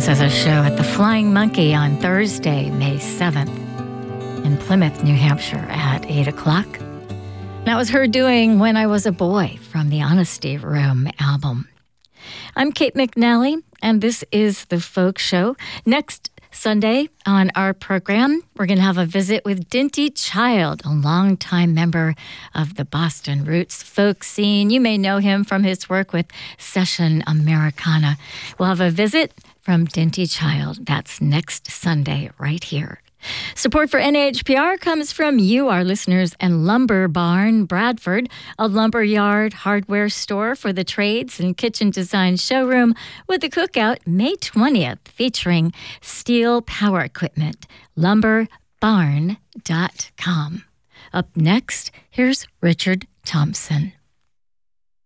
as a show at the Flying Monkey on Thursday, May 7th in Plymouth, New Hampshire at 8 o'clock. That was her doing When I Was a Boy from the Honesty Room album. I'm Kate McNally, and this is The Folk Show. Next Sunday on our program, we're going to have a visit with Dinty Child, a longtime member of the Boston roots folk scene. You may know him from his work with Session Americana. We'll have a visit from Dinty Child. That's next Sunday right here. Support for NHPR comes from you, our listeners, and Lumber Barn Bradford, a lumber yard hardware store for the trades and kitchen design showroom with a cookout May 20th featuring steel power equipment. Lumberbarn.com. Up next, here's Richard Thompson.